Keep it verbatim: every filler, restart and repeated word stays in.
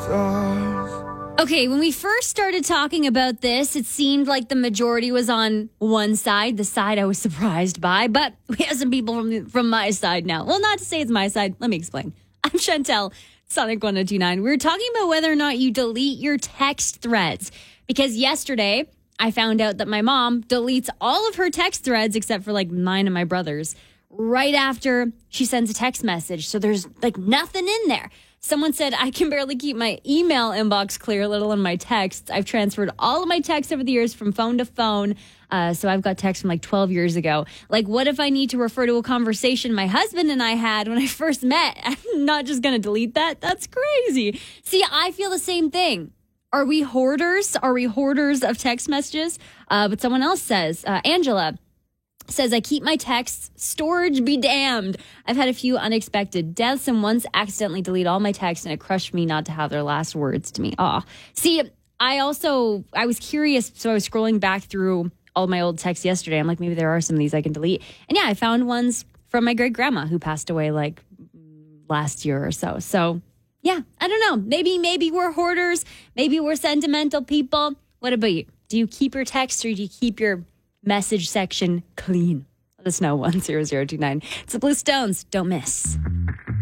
Okay, when we first started talking about this, it seemed like the majority was on one side, the side I was surprised by, but we have some people from from my side now. Well, not to say it's my side. Let me explain. I'm Chantel, Sonic one oh two nine. We were talking about whether or not you delete your text threads, because yesterday I found out that my mom deletes all of her text threads except for like mine and my brother's right after she sends a text message. So there's like nothing in there. Someone said, I can barely keep my email inbox clear, let alone my texts. I've transferred all of my texts over the years from phone to phone. Uh, so I've got texts from like twelve years ago. Like, what if I need to refer to a conversation my husband and I had when I first met? I'm not just going to delete that. That's crazy. See, I feel the same thing. Are we hoarders? Are we hoarders of text messages? Uh, but someone else says, uh, Angela says, I keep my texts, storage be damned. I've had a few unexpected deaths and once accidentally delete all my texts and it crushed me not to have their last words to me. Aw. See, I also, I was curious, so I was scrolling back through all my old texts yesterday. I'm like, maybe there are some of these I can delete. And yeah, I found ones from my great grandma who passed away like last year or so. So yeah, I don't know. Maybe, maybe we're hoarders. Maybe we're sentimental people. What about you? Do you keep your texts or do you keep your message section clean? Let us know. one zero zero two nine. It's the Blue Stones. Don't miss.